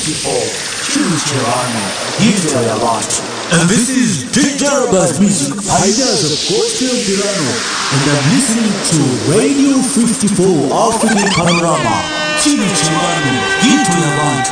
54, Chimichurani, Hito Yabantu. And this is Dangerous Music, Ideas of Gospel Delano. And I'm listening to Radio 54 African Panorama, Chimichurani, Hito Yabantu.